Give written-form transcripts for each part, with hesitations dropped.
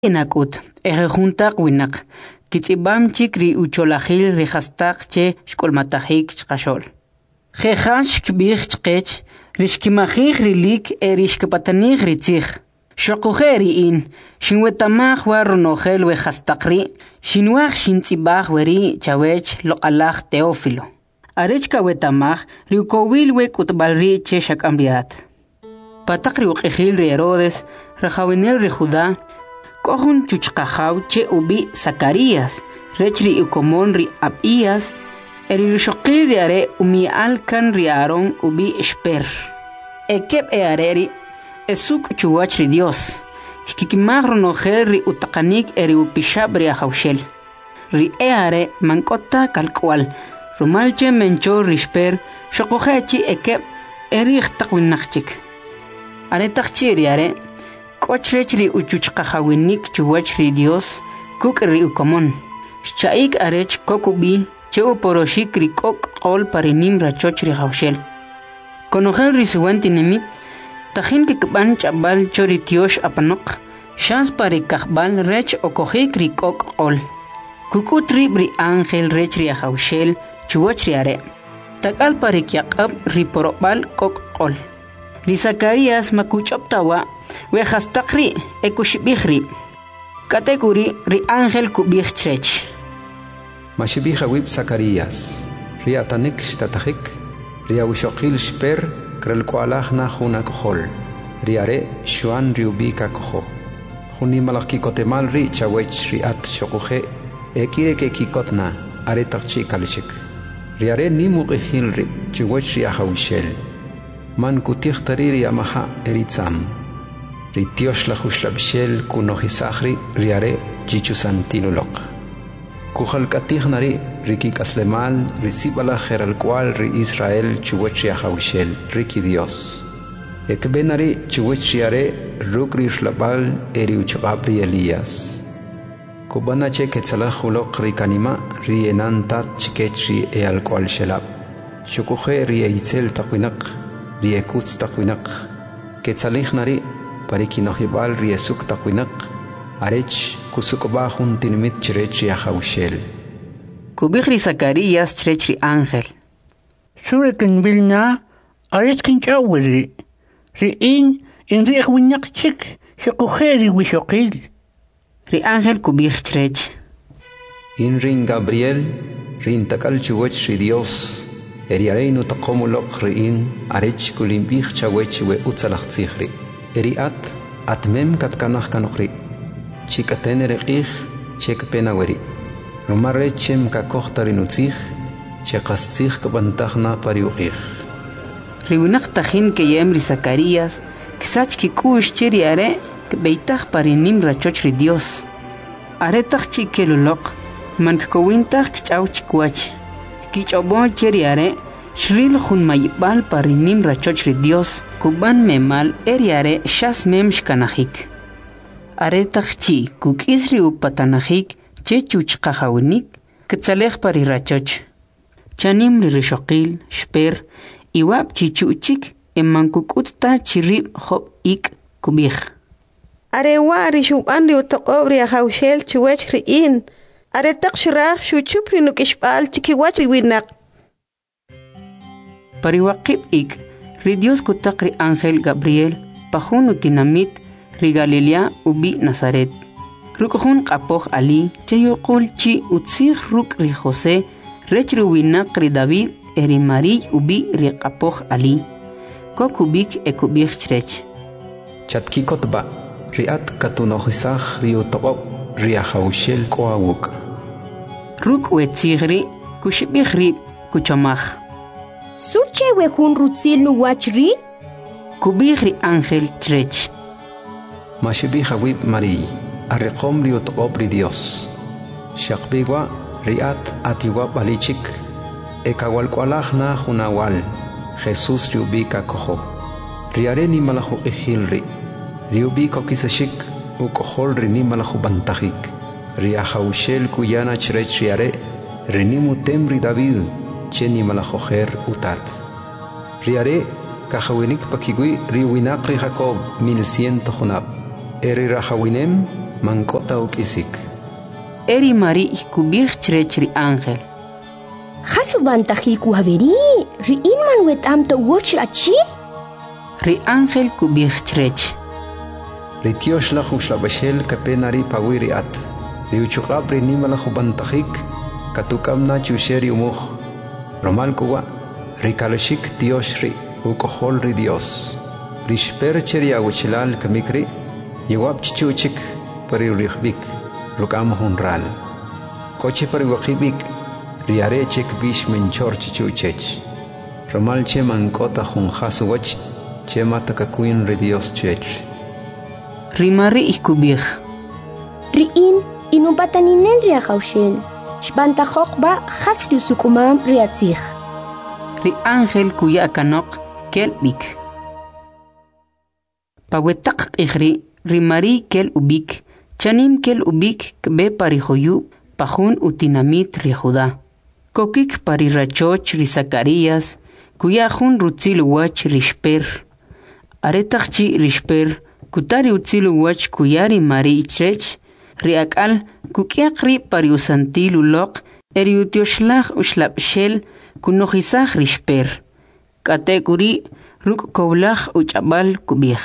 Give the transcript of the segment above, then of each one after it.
Inakut, juntak winak, kitzibam chikri ucholahil rihastak che shkolmatahik chkashol. Jehash kbich chkech, rishkimahik rilik erishkapatanik ritzich. Shokuheri in, shinwetamah waronohel wehastakri, shinwach shintzibah weri chawech lokalach Teófilo. Arechka wetamah riukowil wekutbalri che shakambiat. Patakri ukihil ri Herodes, rajawinel ri Judá, Kohun chuchkajaw che ubi Zacarías, rechri ukomon ri Abías, eririshokil ri are umi alkan ri Aarón ubi Esper. Ekeb areri, esuk chuwach ri Dios, kikimag ronogel ri utakanik eri upishab ri ahawshel. Ri are mankota kalkwal, rumalche mencho ri Esper, shokohechi ekeb eri ikhtakwinachchik. Are takchi ri are, Kochri uchuchkahawinik chuwachri Dios, kukri ukomon. Shaik arech kokubi, cheu poroshik ri kok kol parinim rachochri hawshel. Konogel risuanti nimit, tajin kikban chabal chori tiosh apanok, shans pari kahbal rech okohik ri kok kol. Kukutri bri angel rech ri hawshel, chuwachri are. Takal pari kyakab ri porobal kok kol. Ri Zacarías makuchoptawa, wehastakri ekushibihri. Kategori ri ángel kubih chrech. Mashibiha wib Zacarías, ri atanik shtatahik, ri awishokil shper, krelkoalach na juna kohol, ri are shuan ri ubika koho. Juni malaki kotemal ri chawech ri at shokuhe, ekire ke kikotna, are takchi kalishik. Ri are nimukihil ri, chiwech ri ahawishel. Man kutih tariri amaha eritzam. Ritiosh la hushlabshel kunohisahri riare chichusantinulok. Kuhal katih nari riki kaslemal risibala geral cual ri Israel chuwech yahawshel riki Dios. Ekbenari chuwech riare rukri shlabal eri uchabri Elías. Kubanache ketzalahulok rikanima ri enantat chikechri e al cual shelab. Shukuhe ri eitzel takwinak. Riekutz takwinak, ketzalih nari, parikinohibal riesuk takwinak, arech kusukobahun tinimit chrech yahawshel. Kubihri Zacarías chrechri ángel. Surekin bilna, aretkin chawiri, riin riek chik, shokujeri wishokil. Ri ángel kubih chrech. Rin Gabriel, rin takal chuwech ri Dios, Eriareinu taqomulok riin arech kulimbih chawech we utzalach tzihri. Eriat atmem katkanach kanokri. Chikaten erekih chekpena weri. Romarechem kakohtarin utzih chekatzih kabantachna pariuqih. Riunak tajin que yem ri Zacarías, kisach kikush chiri are beitach parinim rachochri Dios. Aretach chikelulok, man kowintach kchaw chikwach. Kichobon cheriare, shril jun mayibal parinim rachochri Dios, kuban memal eriare shas mem shkanahik. Aretachchi, kukisri upatanahik, chechuch kahawinik, ketzalech pari rachoch. Chanim rishokil, shper, iwab chichuchik, emankukutta chirib hop ik kubich. Arewa rishuban riutokobri ahawshel chuwech riin. Aretak shirah shuchupri nukishpal chikiwach winak. Pariwakib ik, ri Dios kutak ri ángel Gabriel, pahun utinamit, ri Galilea ubi Nazaret. Rukuhun kapoh ali, chayokul chi utzih ruk ri José, rech ri winak ri David, eri Mari ubi ri kapoh ali. Kokubik ekubik chrech. Chatkikotba, riat katunohisach ri utokob, ri ahawshel koawuk. Ruk wetzigri, kushibihri, kuchamach. Surche wehun rutzil nuwachri? Kubihri ángel chrech. Mashibiha wib Mari, arriqom ri utokob ri Dios. Shakbigwa riat atiwab alichik, ekawalkwalach na hunawal, Jesus riubika koho. Riare ni malahukihilri, riubiko kisashik, ukohol rini malahubantahik. Riahawshel kuyana chrech riare, rinimu temri David, cheni malahoher utat. Riare, kahawinik pakigui riwinak ri Jacob 1100 hunab. Eri rahawinem, mankota ukisik. Eri Mari kubih chrech ri ángel. Hasubantaji kuhaveri, riin man wetam to watch achi? Ri ángel kubih chrech. Ri Dios la bashel kapenari pawiri at. Ri uchukab ri nimala hubantajik, katukamna chusheri umuj. Romal kuwa, ri kalashik Dios ri, ukohol ri Dios. Ri shpercheri aguchilal kamikri, yiwab chichuchik pari rihbik, rukam honral. Koche pari wakibik, riare chek bish menchor chichuchech. Romal che mankota hunjasuwach, che matakakuin ri Dios chech. Rimari ikubih. Riin inubataninen riakaushel. Shbantajok ba hasri sukumam riatzich. Ri ángel kuya kanok kelbik. Pawetak ikhri rimari kel ubik. Chanim kel ubik kbe parihoyu pahun utinamit ri Judá. Kokik pari rachoch ri Zacarías kuya hun rutzil wach ri shper. Aretachchi ri shper kutari utzil wach kuyari mari ichrech. Ri akal kukiakri pari usantil ulok eri utioshlach ushlapshel kunojisach ri shper. Katekuri ruk koblach uchabal kubih.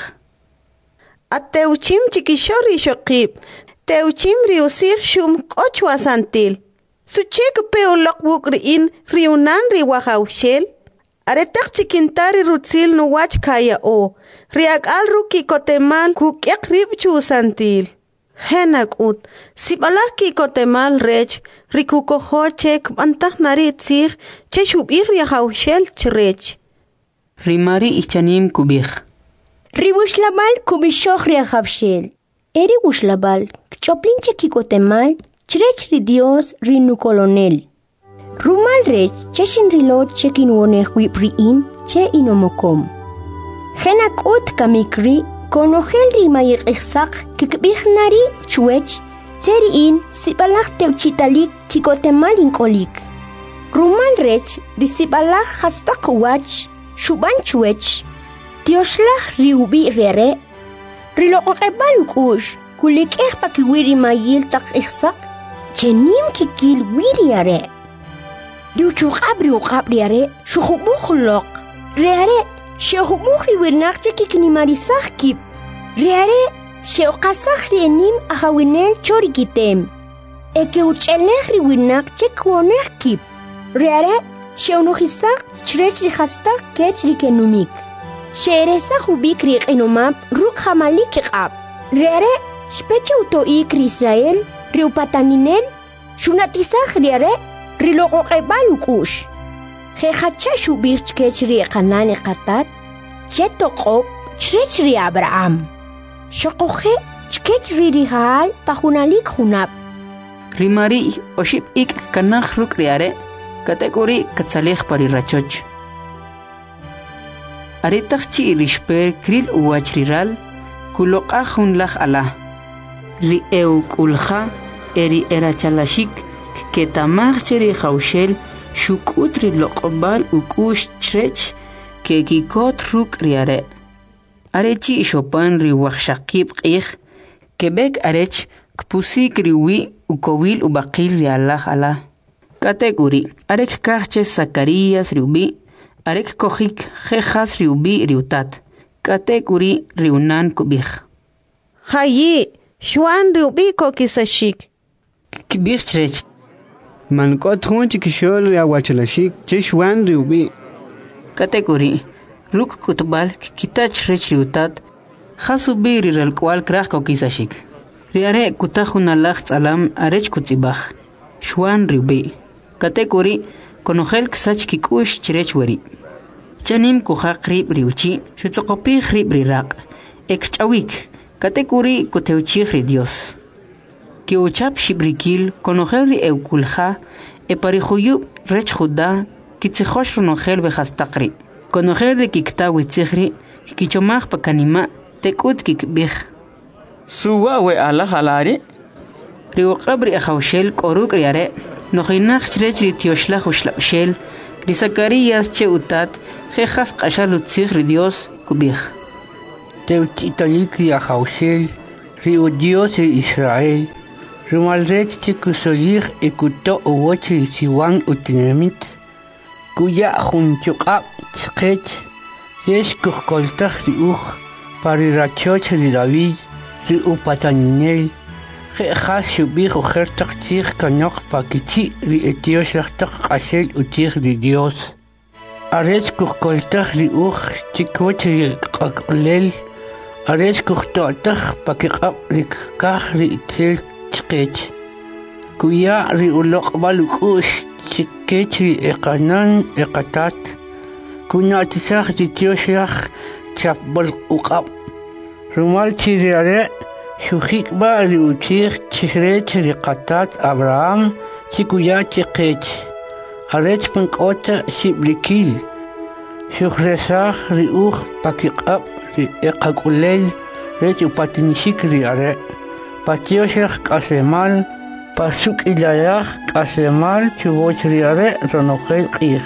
Ateuchim chikishori shokib. Teuchim riusir shum kochwa santil. Suchek peolok buk riin riunan riwahaushel. Aretak chikintari rutzil nuwach kaya o. Riak al ruki kotemal kukyak ribchu santil. Henak ut. Sibalaki kotemal rech. Rikukoho chek bantah narit sir. Cheshub riahaushel chrech. Rimari ichanim kubih. Riwushlabal kubishok riakavshel. Eri wushlabal kchoplinche kikotemal chrech ri Dios rinu colonel. Rumal rech cheshin rilot chekin wonehwi priin che inomokom. Henak ut kamikri konogel rimayik ihsak kikbichnari chuech cheriin sibalak teuchitalik kikotemal inkolik. Rumal rech risibalak hastak wach shuban chuech. Dioslah riubi rere, rilokokebal ukush, kulik pakiwiri mayil tak ihsak, chenim kikil wiri are. Riuchukab riare, shukubukulok, reare, shehubuk riwirnak chekikinimarisah kip, reare, sheokasah rienim ahawinel chorikitem, eke ucheleh riwirnak chekwonek kip, reare, sheunuhisak chrech rihastak kech rikenumik. Sheresa hubik riq inomab ruk hamalik iqab. Rere speche utoik Israel riupataninel shunatisah rere riloqoqebal ukush. Jehacha shubir chkech riqanan qatat chetoqob chrech ri Abraham. Shoqoje chkech ririhal pahunalik hunab. Rimari oship ik kanach ruk riare kategori katsalih pari rachoch. Aretachchi rishper kril uachriral kulokahun lach ala. Ri kulha eri erachalashik ketamach cheri khaushel shukutri loqbal ukush chrech kekikot ruk riare. Arechi shopan ri wachshakib qih kebek arech kpusik riwi ukowil ubaqil ri Allah ala. Kategori arek kahche Zacarías riubi Arek kohik jejas riubi riutat. Kategori riunan kubih. Hayi, Juan riubi kokisashik. Kibih chrech. Mankot hun chikishol riawachalashik che Juan riubi. Kategori ruk kutbal kitach rech riutat. Hasubi riralkwal krach kokisashik. Riare kutahunalach tsalam arech kutzibach. Juan riubi. Kategori konogel ksach kikush chrech wari. Chanim kuhaq rib riuchi, shutsokopi rib rirak. Ekchawik, kategori kuteuchi ri Dios. Kiuchap shibrikil, konogel ri eukulha, eparihuyu rech Judá, kitzihosh ronogel behastakri. Konogel ri kikta witzihri, kichomach pakanima, tekut kikbih. Suwa we Allah halari? Riuqabri ahaushel koruk riare, nohinach chrech ri tioshlach ushlapshel, ri Zacarías che utat, jejas qashalutzih ri Dios kubih. Teuchitalik riahaushel, Rio Dios de Israel, Rumalret Chikusoyir Ekuto Uwochi Siwan Utinamit, Kuya Junchukap Chkech, Yesh Kukoltach Riuch, Parirachoch de David, Riu Pataninel, Has Shubir Ujertak Tir Kanok Pakichi, Rietioshachtak Asel Utir de Dios. Ares Kukoltach Riuch, Chikoch Kakolel, Ares Kuchtotach Pakikap Rikach Ritel Chkech. Kuya Riulok Balukush, Chikech Ekanan Ekatat, Kunatisach Ditioshach, Chapbol Ukap. Rumal Chiriare, Shukikba Riutir, Chirech Rikatat Abraham, Chikuya Chikech. Ares Pankota Sibrikil, Shukresach Riuch Pakikap. Ekakulel, Retu Patinishik Riare, Patioshach Kasemal, Pasuk Ilayach Kasemal, Chuboch Riare, Ronochel Kir.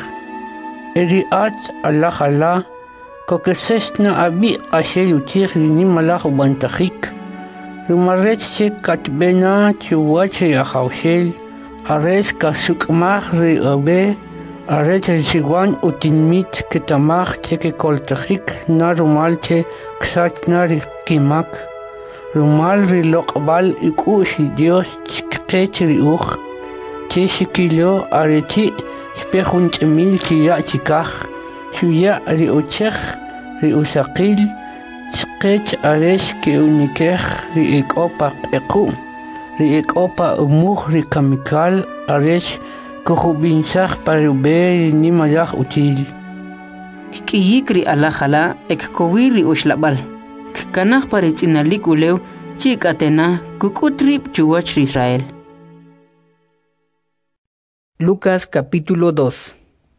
Eriat Allah Allah, Kokesesna Abi Ashel Utir Nimalach Bantachik, Rumaret Katbena, Chuboch Yahaushel, Ares Kasukmach Riobe, Aret Siguan Utinmit Ketamach Cheke Koltachik na Rumalche Ksat Nari Kimak Rumal Rilokbal Ikushi Dios Chkechri Uch Cheshikilo Areti Spehunch Emil Chia Chikach Shuya Riochech Riusakil Chkech Ares Keunikech Riekopa Eku Riekopa Umuch Rikamikal Ares Kuhubinsach parube ni malach util. Kiyikri alajala ekkowiri ushlabal. Kanach paritzinalik uleu chikatena kukutrip chuwach Israel. Lucas capítulo 2.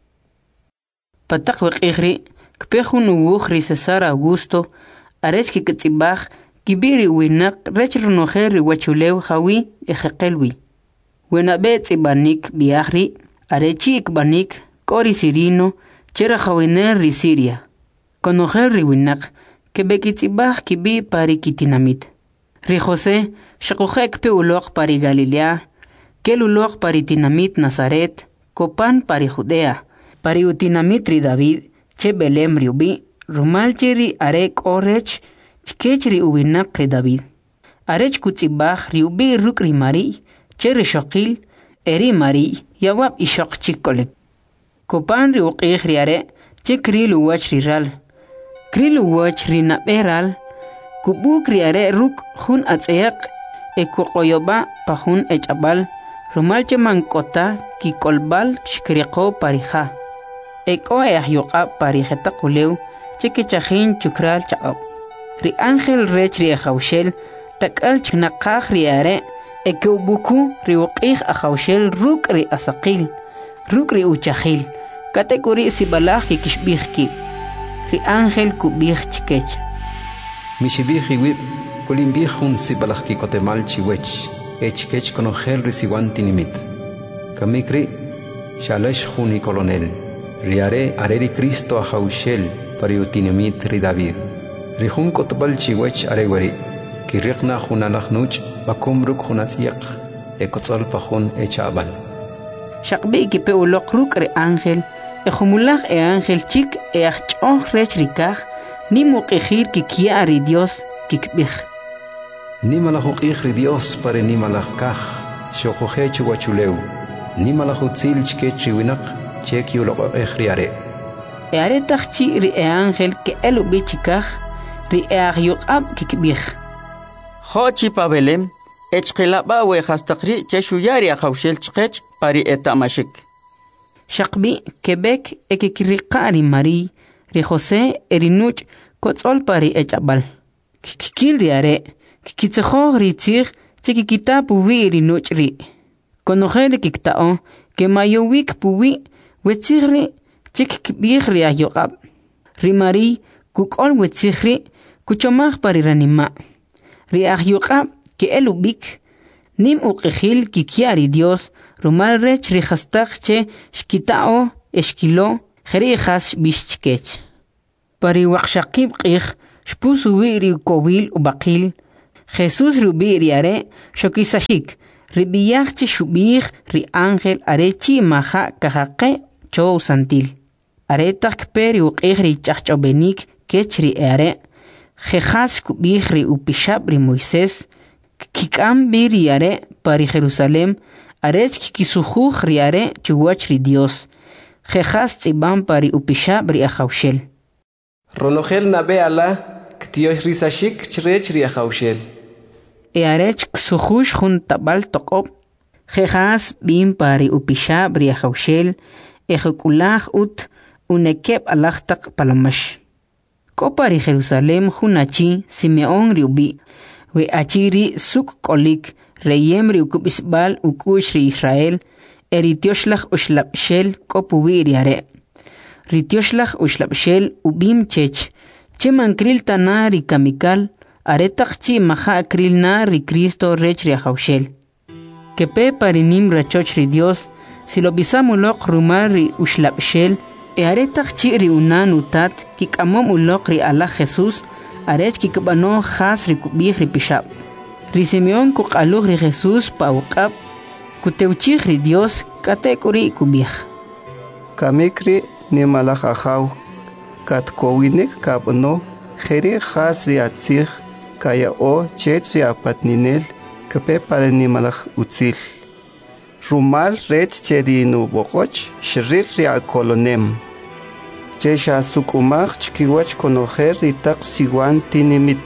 Patak wekigri kpehun uwuchri Cesar Augusto arech kikitzibach kibiri winak rech runojer wachuleu hawi ejekelwi. Wena bet ibanik biahri, arechik banik, kori sirino, chera jawiner ri Siria. Conojer ri winak, kebekitibach kibi pari kitinamit. Ri José, shakojek pe ulok pari Galilea, kel ulok pari tinamit Nazaret, kopan pari Judea, pari utinamit ri David, che Belem ri ubi, rumalche ri arek orech, chkech ri uwinak ri David. Arech kutzibach ri ubi ruk ri Mari, Cherry Shokil, Eri Mari, Yawab Ishok Chikolek. Kopan Riuqih Riare, Chekrilu Wach Riral. Krilu Wach Rinaberal, Kubuk Riare Ruk Hun Atzeak, Ekoyoba Pahun Echabal, Rumalche Mankota, Kikolbal Shkriko Parija. Eko Eahyoka Parijetakuleu, Chekechajin Chukral Chaab. Ri Angel Rech Riahaushel, Takal Chnakaj Riare, Ekeubuku riuqih ajaushel ruk ri asaqil, ruk ri uchahil, kategori sibalaj ki kishbihki, ri ángel kubih chikech. Mishibih iwib, kulimbih hun sibalaj ki kotemal chiwech, echkech konogel ri siwan tinimit. Kamikri, shalesh hun i kolonel, riare areri Cristo ajaushel pari utinimit ri David. Ri hun kotbal chiwech aregwari, kirriqna hunalaj nuch, Bakumruk hunatsiak, ekotzol pahun echabal. Shakbi ki pe ulok ruk re ángel, ejumulaj e ángel chik e achchoh rech rikaj, ni muqijir ki kia ri Dios kikbij. Ni malajuqij ri Dios pare ni malajkaj, shokoje chuwachuleu, ni malajutzil chkech riwinak, chek yulok ejriare. E are tachchi ri e ángel ke elu bichikaj, ri e agyuqab kikbij. Hochi pa Belem, echqilaba we hastakri cheshuyari ajaushel chkech pari etamashik. Shakbi, Quebec, ekikiriqari Mari, ri José, erinuch, kotzol pari echabal. Kikil riare, kikitzejo ritzir, chikikita puwi erinuch ri. Konojere kiktao, que mayowik puwi, wetzirri, chikikbir ri ayogab. Ri Mari, kukol wetzirri, kuchomaj pari ranima. Ri ayogab, que elubik, nim uqijil kikiari Dios, rumal rech rihastaqche shkitao eshkilo jerijas bishchkech. Pari waqshaqib qij shpusu wiri kowil ubaqil Jesús rubi riare shokisashik ribiyach shubih ri ángel arechi maha kahaqe cho santil. Aretak peri uqihri chachchobenik kechri are jejas kubih ri upishab ri Moisés kikam biri are pari Jerusalem arech kisujuj ri are chuwach ri Dios jejas tzibam pari upishab ri ajaushel. Ronogel nabe ala ktiosh risashik chrech ri ajaushel. Arech ksujuj jun tabal toqob jejas bim pari upishab ri ajaushel ejekulaj ut unekeb alachtak palamash. Kopari Jerusalem junachi Simeón riubi we achiri suk kolik reyem riukubisbal ukush ri Israel eritioslach ushlabshel kopuwi riare. Ritioslach ushlabshel ubim chech cheman kril tana ri kamikal aretak chi maha kril na ri Cristo rech ri ajaushel. Kepe parinim rachoch ri Dios si lo bisamulok rumar ri ushlabshel aretak chi ri unan utat kikamom ulok ri ala Jesús arech kikbano khas ri kubih ri pishab. Ri Simeón kuqaluj ri Jesús pauqab kuteuchij ri Dios katekuri kubih. Kamikri ni malach ajaw katkowinik kabno kheri khas ri atzig kaya o chech ri apatninel kepe pare ni malach utzil. Rumal rech chedinu bokoch shrir ri akolonem. Chesha sukumach chkiwach konojer ri tak siwan tinimit.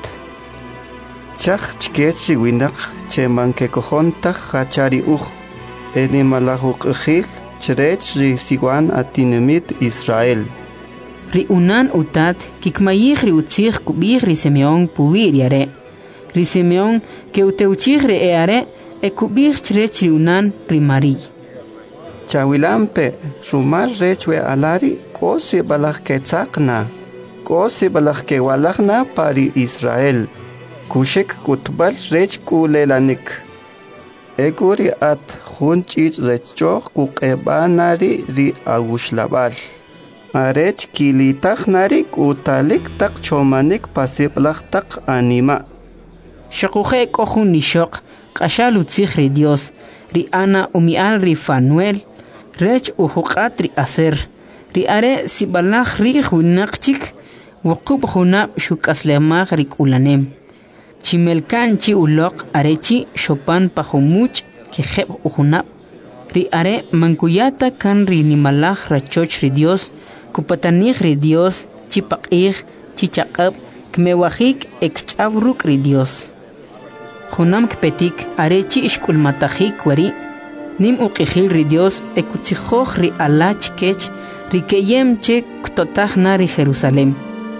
Chach chkech ri winak cheman kekojon tak hachari uj. Eni malach uqjil chrech ri siwan atinimit Israel. Ri unan utat kikmayij ri utzig kubih ri Simeón puwi riare. Ri Simeón ke uteuchij ri eare ekubih chrech ri unan primari. Chawilampe rumar rechwe alari kosi balach ketzakna. Kosi balach kewalachna pari Israel. Kushik kutbal rech kulelanik. Eguri at junchich rechoch kukebanari ri agushlabal. Arech kilitachnari kutalik tak chomanik pasiblach tak anima. Shakuje kohun nishok qashal utzig ri Dios ri ana umial ri Fanuel rech uhuqat ri aser ri are sibalach ri hunaqchik wuqub hunab shukaslemag ri kulanem chimelkan chi uloq arechi shopan pahumuch kiheb uhunab ri are mankuyata kan ri nimalach rachoch ri Dios kupatanig ri Dios chipaqig chichaqab kmewajik ekchabruk ri Dios. Junam kpetik arechi ishkul matajik wari nim uqijil ri Dios ekutzijoj ri alach kech ri keyem che ktotaj na ri Jerusalem.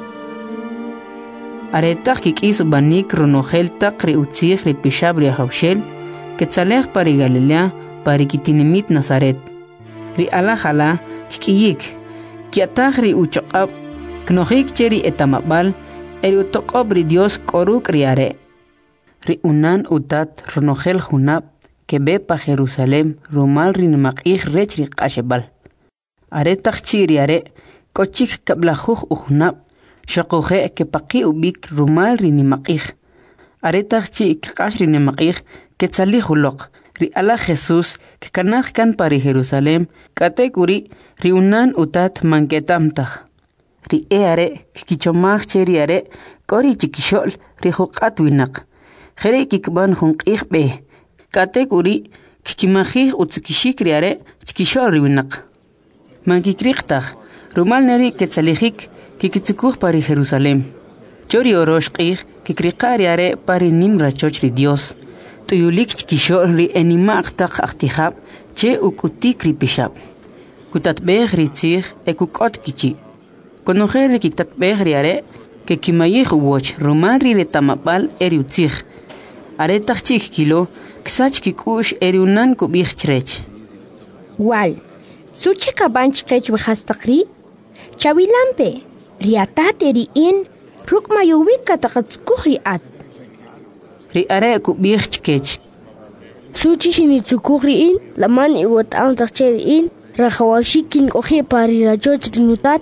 Aretak kikis banik ronogel tak ri utzij ri pishab ri ajaushel ketzalej pari Galilea pari kitinimit Nazaret. Ri alajala kikiyik kiataj ri uchoqab knojik che ri etamabal eri utoqob ri Dios koruk ri are. Ri unan utat ronogel junab que ve pa Jerusalem rumal rin maqih rech ri qashebal. Aretak chiri are kochik kablajuj ujunab shaquje que paqi ubik rumal rin maqih. Aretak chi qash rin maqih que tzalij uloq ri ala Jesús que kanaj kan pari Jerusalem katekuri ri unan utat manketamtaj. Ri are kichomaj cheri are kori chikishol ri juqat winaq. Jere kikban junqih be katekuri kikimajih utzkishik riare chkishol riwinaq. Mankikriqtaj rumal neri ketzalijik kikitzukuj pari Jerusalem. Chori oroshqih kikriqa riare pari nimra choch ri Dios. Tuyulik chkishol ri enimaqtaq aqtijab che ukutik ri pishab. Kutatbej ri tzij ekukot kichi. Konojer ri kiktatbej riare que kimayij uwoch rumal ri retamapal eri utzij. Aretak chik kilo ksach kikush eri unan kubih chrech. Wal, suche kabanch kech wehastakri? Chawilampe, riatat eri in ruk mayowik katakatsukuh riat. Ri are kubih chkech. Suchi shinitsukuh in laman iwat ang takcher in rakawashikin kohe pari rajoch rinutat.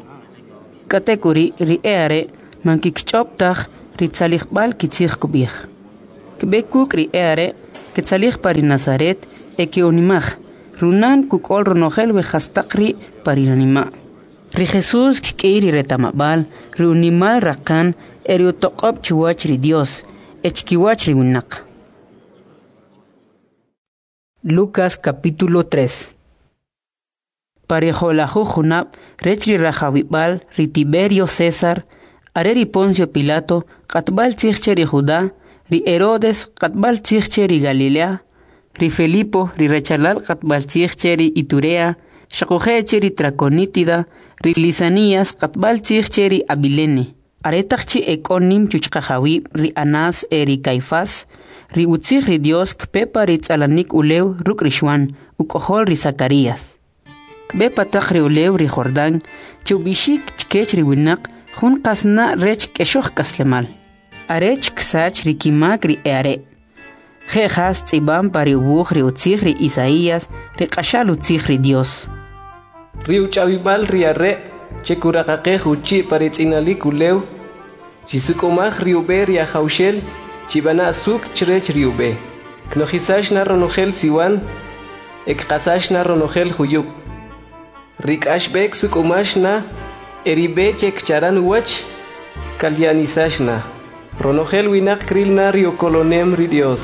Katekuri ri are mankikchoptaj ri tzalijbal kitzij kubih. kbekuk ri eare ketsalih pari Nazaret eke onimaj runan kukol ronogel bejastaqri pari nanima ri Jesús kiri retamabal ri unimal rakan eriotoqob chuwach ri Dios echkiwach ri winak. Lucas capítulo 3. Parejolahu junab rechri rajawibal ri Tiberio César areri Poncio Pilato qatbal tzigche ri Judá ri Herodes qatbal tzigche ri Galilea ri Felipo ri rechalal qatbal tzigche ri Iturea shaqujeche ri Traconítida ri Lisanías qatbal tzigche ri Abilene aretaqchi ekonim chuchqajawi ri Anás eri Caifás ri utzig ri Dios kpepa ri tzalanik ulew ruk ri Xuan ukohol ri Zacarías kbepa taq ri ulew ri Jordán chubishik chkech ri winak jun qasna rech keshoj kaslemal arech ksach ri kimak ri eare jejas tzibam pari ubuj ri utzig ri Isaías ri qashal utzig ri Dios ri uchabibal ri are chekuraqaqej uchi pari tzinalik ulew chisukomaj ri ube ri ajaushel chibana suk chrech ri ube knojisash na ronogel siwan ekqasash na ronogel huyuk rikashbek sukomash na eribe chekcharan wach kalyanisash na ronogel winak kril na ri okolonem ri Dios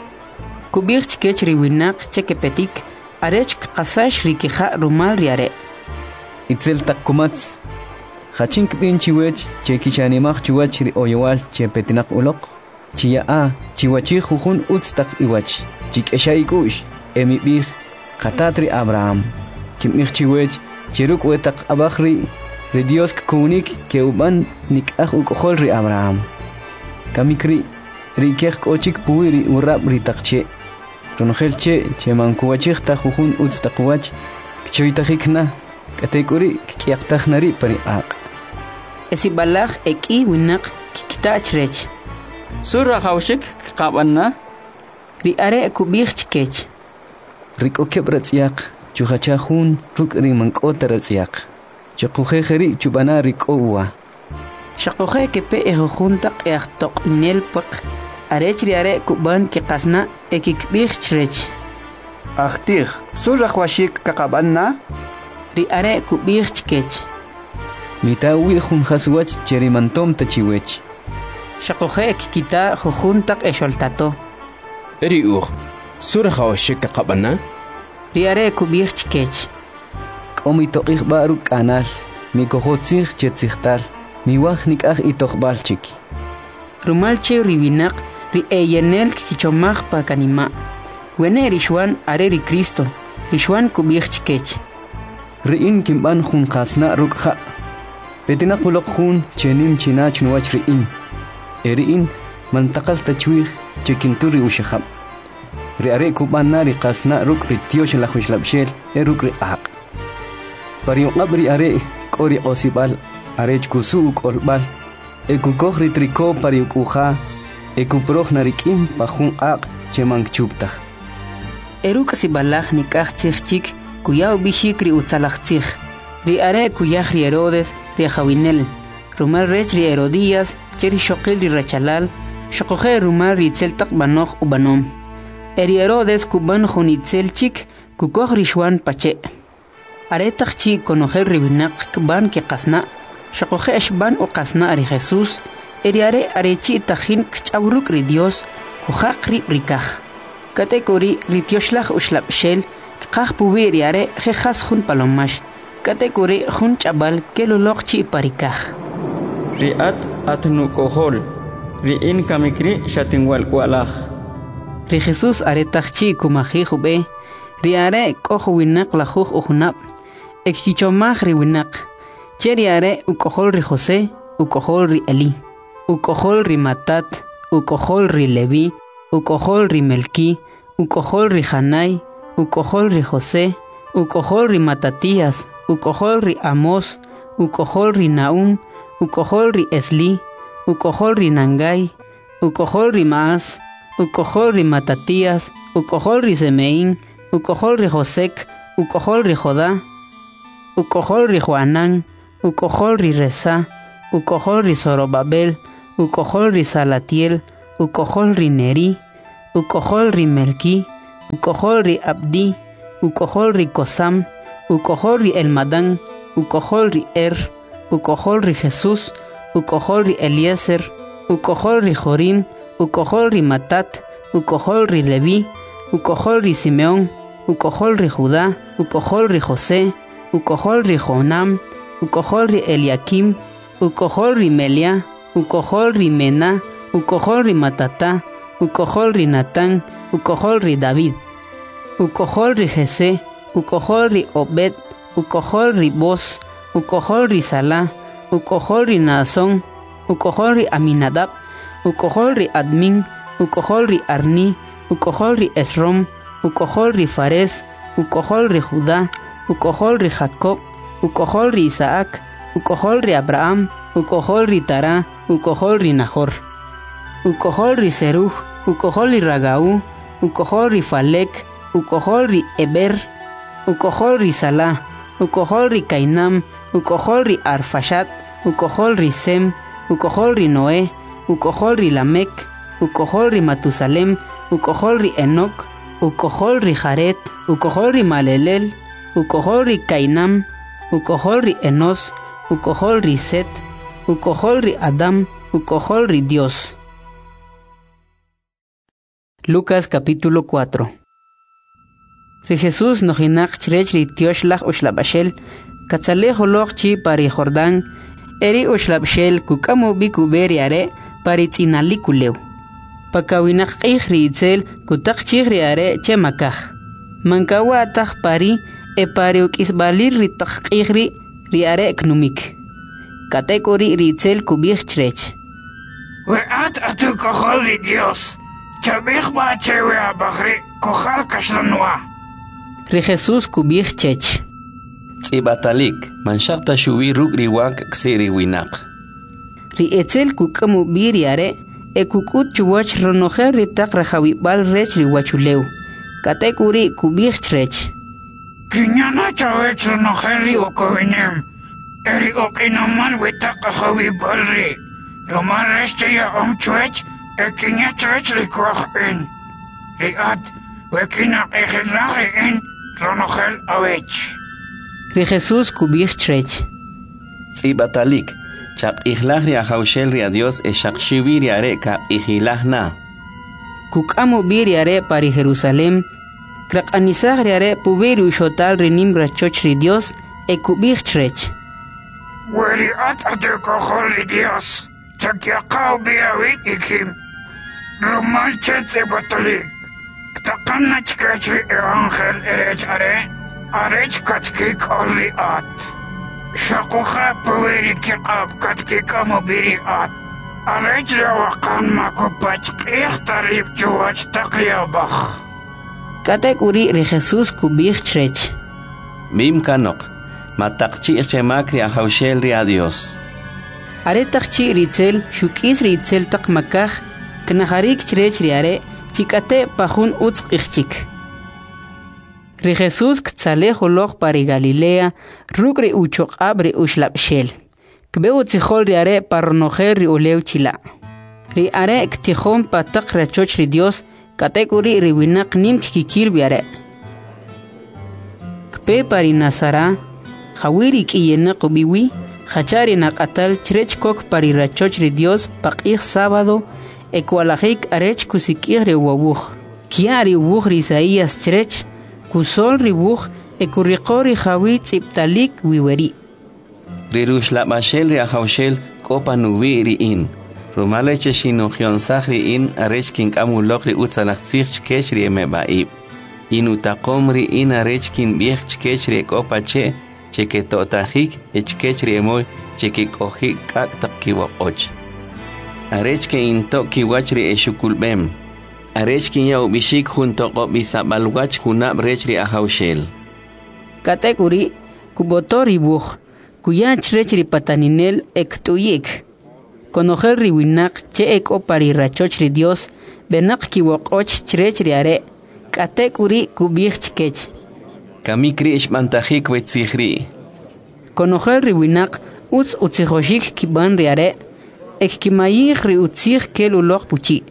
kubir chkech ri winak chekepetik arech qasash ri kija rumal ri are itzel takkumats hachink binchiwech chekichanimaj chiwach ri oyowal chepetinak uloq chiya chiwachi jujun utstak iwach chikeshaikush emibij qatatri Abraham chimij chiwech chiruk wetak abakhri ri Dios kunik ke uban nikaj ukohol ri Abraham kamikri ri kej kochik puiri urab ri taqche ronogel che mankuwachij ta jujun utstak wach choitajikna katekuri kyaqtajnari pari aq esibalaj eki winak kiktachrech Sura hawshik qabanna ri are kubij chkech riko kebratsiaq chujachajun ruk ri mankotaratsiaq chqujejeri chubana riko uwa shaqoje kepe ejuntaq eaqtoq inelpaq arech ri are kuban ke qasna ekikbij chrech Achtij, surajwashik kaqabanna ri are kubij chkech mitawi jun haswach cherimantom tachiwech shaqoje kikita jujuntaq esholtato eri surajawashik kaqabanna ri are kubij chkech qomitoqij baru kanal mikojotzij chetzijtal miwaj nikaj itoqbalchik rumalche ri winaq ri eyenel kichomaj pa kanima wene ri Xuan are ri Cristo ri Xuan kubij chkech riin kimban jun qasna rukja petina qulok jun chenim chinach nuwach riin eriin mantaqal tachwij chekinturi ushahab ri are kubanna ri qasna ruk ri tiosh la khushlabshel eruk ri aq pari qabri are qori osibal arech kusu qolbal ekukoj ri triko pari ukuja ekuproj narikim pajun aq chemang chuptaj eruk sibalaj nikaj tzigchik kuyaw bishik ri utsalajtzij ri are kuyaj ri Herodes ri jawinel rumal rech ri Herodías cheri shoqil ri rechalal shoqoje rumal ri tzeltaq banoj ubanom eri Herodes kuban jun itzelchik kukoj ri Xuan pache aretaqchi konojel ri winaq kban ke qasna shoqoje eshban u qasna ri Jesús eri are arechi tajin kchawruk ri Dios kujaq ri rikaj katekori ri tioshlaj ushlabshel qaj puwi ri are jejas jun palomash katekori jun chabal keloloqchi parikaj riat atnu kohol riin kamikri shatinwal kwalaj ri Jesús aretaqchi kumaji jube ri are kojo winaq lajuj ujunab ekkichomaj ri winaq cheri are ukohol ri José ukohol ri Eli ukohol ri Matat ukohol ri Levi ukohol ri Melki ukohol ri Janai ukohol ri José ukohol ri Matatías ukohol ri Amos ukohol ri Naum ukohol ri Esli ukohol ri Nangai ukohol ri Maas ukohol ri Matatías ukohol ri Semeín ukohol ri Josek ukohol ri Jodá ukohol ri Joanán ukohol ri Resa ukohol ri Zorobabel ukohol ri Salatiel ukohol ri Neri ukohol ri Melki, ukohol ri Abdi, ukohol ri Kosam, ukohol ri Elmadán, ukohol ri ukohol ri Jesús, ukohol ri Eliezer, ukohol ri Jorim, ukohol ri Matat, ukohol ri Leví, ukohol ri Simeón, ukohol ri Judá, ukohol ri José, ukohol ri Jonam, ukohol ri Eliakim, ukohol ri Melia, ukohol ri Mena, ukohol ri Matata, ukohol ri Natán, ukohol ri David, ukohol ri Jesé, ukohol ri Obed, ukohol ri Boz, ukohol ri Salá, ukohol ri Naasón, ukohol ri Aminadab, ukohol ri Admin, ukohol ri Arni, ukohol ri Esrom, ukohol ri Fares, ukohol ri Judá, ukohol ri Jacob, ukohol ri Isaac, ukohol ri Abraham, ukohol ri Tará, ukohol ri Nahor, ukohol ri Seruj, ukohol ri Ragaú, ukohol ri Falek, ukohol ri Eber, ukohol ri Salá, ukohol ri Cainam, ukohol ri Arfashat, ukohol ri Sem, ukohol ri Noé, ukohol ri Lamec, ukohol ri Matusalem, ukohol ri Enoc, ukohol ri Jaret, ukohol ri Malelel, ukohol ri Cainam, ukohol ri Enos, ukohol ri Set, ukohol ri Adam, ukohol ri Dios. Lucas capítulo 4. Ri Jesús nojinak chrech ri tioshlach ushlabashel, katzale holoch chi pari Jordán, eri ushlabshel kukamu bikuberi are pari tzinalikuleu. Pakawinak ri itzel kutak ri are che makaj. Mankawa ataj pari e pari ukisbalir ri takri ri are knumik. Katekori ri itzel kubich chrech. Weat atu kohol ri Dios. Chabich ba chewe abachri kohal kashlanua. Ri Jesús kubich chech. Tzibatalik, manshakta shubi ruk riwak ksiri winak. Ri etzel kukamu biri are, e kukut chuwach ronojer ri tak rajawibal rech ri wachuleu. Katekuri kubich rech. Kinyana chawech ronojer ri okowinem. Eri okinamal witak rajawibal ri. Roman reste ya omchwech, e kinya chwech ri kwach in. Ri at, wekina egelari in, ronojer awech. Ri Jesús kubich trech. Tzibatalik, chap ihlach ri ahaushel ri a Dios e shakshibi ri are ka ihilach na. Kukamu biri are pari Jerusalem, krak anisach ri are puberi ushotal ri nimra choch ri Dios e kubich trech. Weri at ate kohol ri Dios, chakyakaw biyawit ikim. Romal chet Tzibatalik, ktakan na chkech ri evangel erech are, arech katkik olri at. Shakuha paweri kikab katkik amobiri at. Arech rawakan makupach ikhtarib chuwach takyabach. Katek uri ri Jesús kubich trech. Mim kanok, matakchi chemakri ahaushel ri a Dios. Are takchi ritzel, shukis ritzel tak makaj, knaharik trech ri are, chikate pajun utz ichchik. Ri Jesús ktzale holoch pari Galilea, rukri uchok abri ushlabshel. Kbe utzihol ri are parnojer ri ulew chila. Ri are ktihon patak rachoch ri Dios, katekuri ri winak nim kikil bi are. Kbe pari Nazara, hawiri kiyena kubiwi, hachari nakatal chrech kok pari rachoch ri Dios pakih sábado, ekwalajik arech kusikir ri wabuch. Kiari wuch ri Isaías chrech, kusol ribuj e kurriqori jawi tziptalik wiweri. Rirush la bashel ri ahaushel kopa nuwi ri in. Rumaleche shinogion sah ri in arech kin kamulok ri utzalach tzich chkech ri emebaib. Inutakom ri in arech kin biech chkech ri kopa che totajik e chkech ri emoy chekikohik kak takkiwa och. Arech ke in tok kiwach ri eshukulbem. Arech kinya ubishik junto ko bisabalwach hunab rech ri ahaushel. Katekuri kubotori buj, kuyach rech ri pataninel ektuyik. Konojel ri winak che eko pari rachoch ri Dios, benak kiwokoch chrech ri are, katekuri kubich chkech. Kamikri ishmantajik wetzihri. Konojel ri winak utzihoshik kiban ri are, ek kimayik ri utzih kel ulok puchi.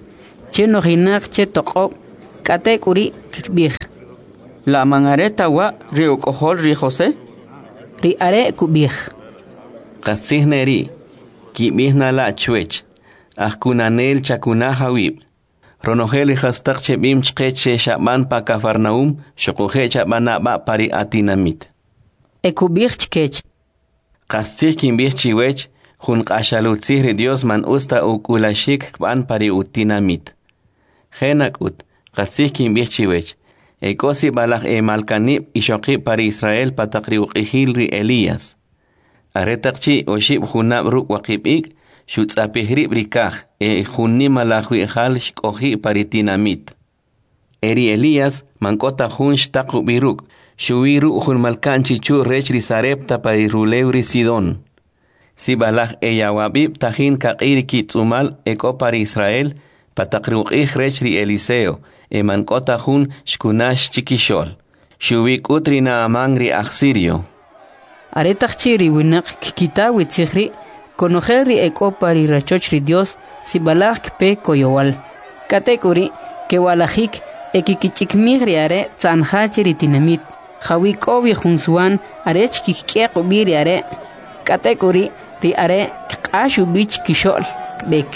che nojinak che toqob katek uri kikbih. La mangareta wa rio kohol ri José. Ri are kubih. Qasihneri kibihna la chwech. Ahkunanel chakuna hawib. Ronogel hastak chebim chqeche shaban pa Cafarnaum shokoje chabana ba pari atinamit. Ekubih chkech. Qasih kimbih chiwech jun qashalutzih Dios man usta ukulashik kban pari utinamit. Genak ut qasih kimbih chiwech. Ekosi balak malkanib ishoqib pari Israel patakri uqihil ri Elías. Aretakchi oshib junab ruk waqibik shutzapihri brikaj junni malahwi hal shkoji paritinamit. Eri Elías mankota jun shtaku biruk shuwiru jun malkanchi chu rechri sarepta parirulewri Sidon. Si balaj eyawabib tajin kaqiri kitzumal eko pari Israel patakri uqih rechri Eliseo mankota jun shkunash chikishol. Shuwik utri Naamangri Axirio. Aretakchi riwinak kikitawi tzihri Conojeri eko pari rachochri Dios si balak pe koyowal. Katekuri ke walajik ekikichikmigri are tzanhachiri tinamit. Hawikobi junsuan arech kikieko biri are. Katekuri ri are kashu bich kishol bek.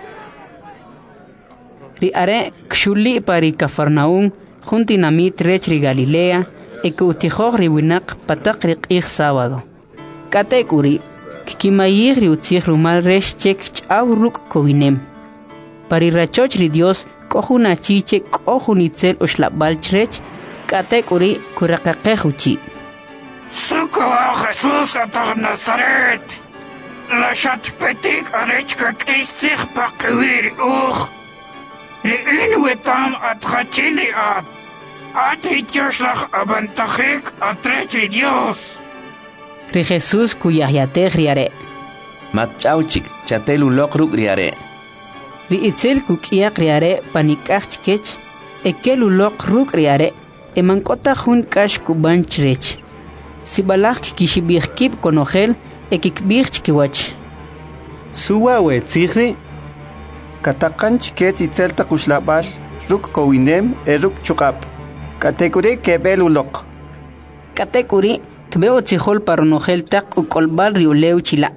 Ri are kshuli pari Cafarnaum juntinamit rechri Galilea ekutijohri winak patakri qih sábado. Katekuri Kimayigri utzih rumal resh chek chauruk kovinem. Pari rachochri Dios kohuna chiche kohunitzel oshlabal chrech katek uri kurakaqehuchi. Suko Jesús atar Nazaret. La shatpetik arechka kistzich pakvir Le'in wetam atrachili hitjoshlach abantachik atrechri Dios. Ri Jesús kuyahyatej riare. Matchauchik chatelu lokruk riare. Ri itzel kukiak riare panikach chikech. Ekelu lokruk riare. Emankota jun kash kuban chrech. Sibalach kishibihkib konogel ekikbih chkiwach. Suwawe tzihri. Katakan chikech itzel takushlabal ruk kowinem eruk chukap. Katekuri kebelu lok. Katekuri Kbeo tzihol paronogel tak ukolbal riuleu chila.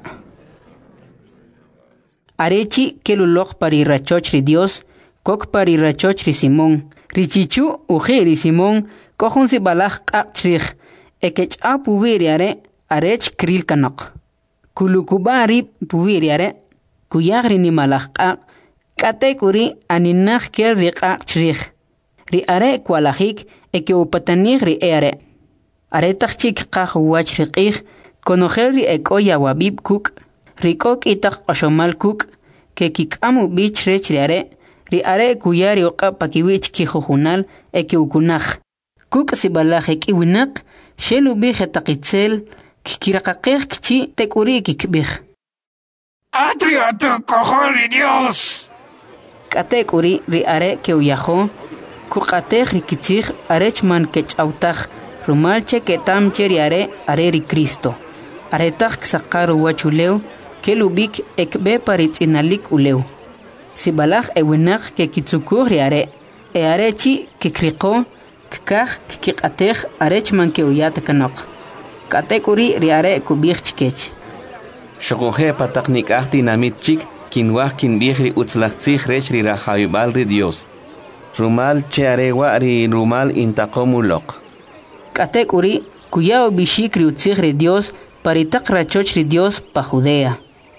Arechi kelulok pari rachochri Dios, kok pari rachochri Simón. Richichu ujiri Simón, kohun si balach kakchrich, ekech a puviri are, arech kril kanok. Kulukubari puviri are, kuyagri ni malach kak, katekuri aninach kel ri kakchrich. Ri are kwalahik, eke upatanig ri are. Aretachik qah wach riqih, konogeri ekoya wabib kuk, rikok itak ashomal kuk, ke kikamu bich rech ri are kuyari oqa pakiwich kijujunal eke ukunaj. Kuk sibalaj eki winak, shelu bih etakitzel, kikirakaqih kchi tekuri kikbih. Atriato koholi Dios. Katekuri ri are ke uyajo, kukatej rikitzih arechman kech autaj, Rumalche que tam cheriare areri Cristo. Aretak sakaru wachuleu, que lubik ekbe paritzinalik uleu. Sibalach ewinak que kitsukurriare, e arechi que kriko, kkaj kikatej arechman que uyat kanok. Katekuri riare kubich chikech. Shokoje pataknik ahti namit chik, kinwah kinbihri utzlachtzich rechri rahayubal ri Dios. Rumal che arewa ri rumal intakomulok. Katekuri, kuyao bishikri utzihri Dios, paritak rachochri Dios pa Judea.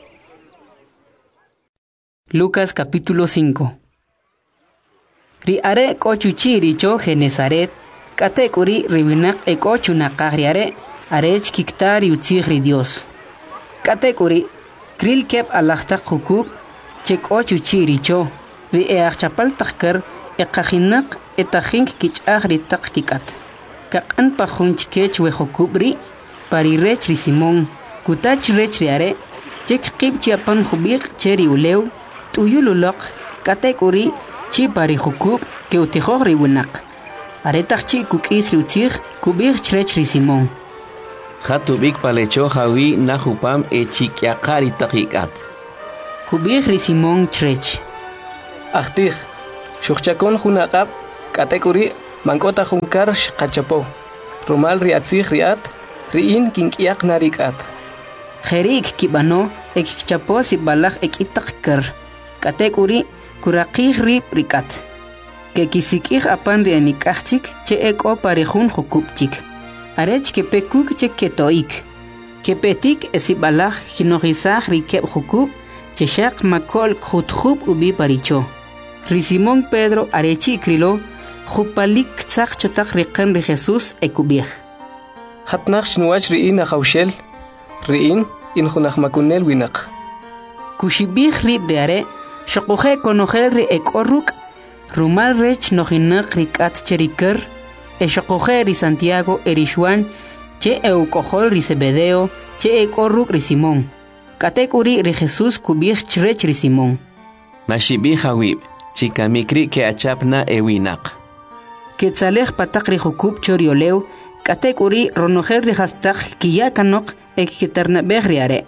Lucas capítulo 5. Ri are kochuchi richo Genezaret, katekuri ribinak ekochu nakahriare, arech kiktari utzihri Dios. Katekuri, kril kep alachtak hukub, chek ochuchi richo, ri eachapal takkar, ekahinak etahink kichahri tak kikat. Kakan pa junchkech wehokubri, pari rechri Simón, kutach rechri are, chek kib chiapan hubik cheri uleu, tuyululok, katekuri, chi pari hukub, ke utihori winak. Aretach chi kukis riutzich, kubik rechri Simón. Hatubik palecho hawi nahupam chikyakari takikat. Kubik ri Simón chrech. Achtich, Shuchakon hunaqab katekuri mankota hunkar shqachapo. Rumal riatzig riat riin kinkiak narikat. Jerik kibano ekchapo si balak ekitakker. Katekuri kurakih rip rikat. Ke kisikih apan rianikachik che eko parejun hukupchik. Arech ke pekuk che ketoik. Ke petik esibalak kinogisah rikep hukup che shak makol khutkhub ubi paricho. Risimón Pedro arechi krilo jupalik tzak chotak riqen ri Jesús ekubih. Hatnaq shnuach riin akhawshel riin in khunaq makunel winak. Kushibih rib deare shaqoje konojel ri ekorruk rumal rech nojinak rikat cheriker e shaqoje ri Santiago erishwan che eukojol ri Zebedeo che ekorruk ri Simón. Katekuri ri Jesús kubih chrech ri Simón. Mashibih hawib Chika mikri ke achapna ewinak. Ketzalej patakri hukub chorioleu, katekuri ronojer rihastak kiyakanok ekiternabeh riare.